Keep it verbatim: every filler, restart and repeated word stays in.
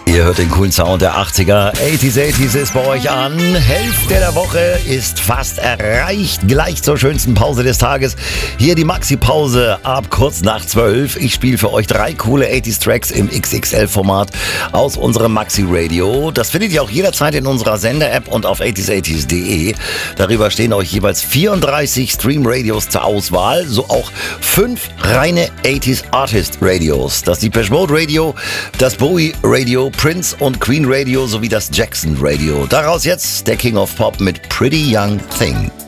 Ihr hört den coolen Sound der achtziger. achtziger, achtziger ist bei euch an. Hälfte der Woche ist fast erreicht. Gleich zur schönsten Pause des Tages. Hier die Maxi-Pause ab kurz nach zwölf. Ich spiele für euch drei coole achtziger Tracks im X X L-Format aus unserem Maxi-Radio. Das findet ihr auch jederzeit in unserer Sender-App und auf achtziger achtziger punkt de. Darüber stehen euch jeweils vierunddreißig Stream-Radios zur Auswahl. So auch fünf reine achtziger Artist-Radios. Das Depeche Mode Radio, das Bowie Radio, Prince und Queen Radio sowie das Jackson Radio. Daraus jetzt der King of Pop mit Pretty Young Thing.